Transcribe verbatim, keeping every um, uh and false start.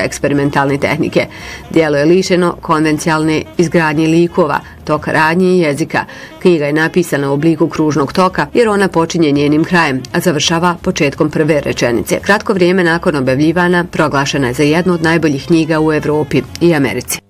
eksperimentalne tehnike. Djelo je lišeno konvencionalne izgradnje likova, toka radnje i jezika. Knjiga je napisana u obliku kružnog toka jer ona počinje njenim krajem, a završava početkom prve rečenice. Kratko vrijeme nakon objavljivanja proglašena je za jednu od najboljih knjiga u Europi i Americi.